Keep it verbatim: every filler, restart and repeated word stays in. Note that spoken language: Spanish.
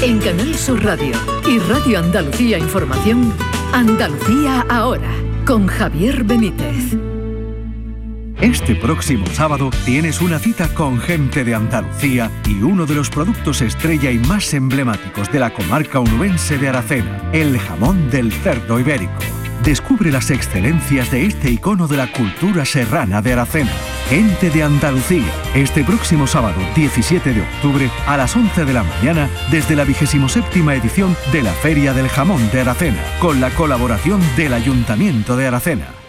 En Canal Sur Radio y Radio Andalucía Información, Andalucía Ahora, con Javier Benítez. Este próximo sábado tienes una cita con gente de Andalucía y uno de los productos estrella y más emblemáticos de la comarca onubense de Aracena, el jamón del cerdo ibérico. Descubre las excelencias de este icono de la cultura serrana de Aracena. Gente de Andalucía, este próximo sábado diecisiete de octubre a las once de la mañana desde la vigésimo séptima edición de la Feria del Jamón de Aracena, con la colaboración del Ayuntamiento de Aracena.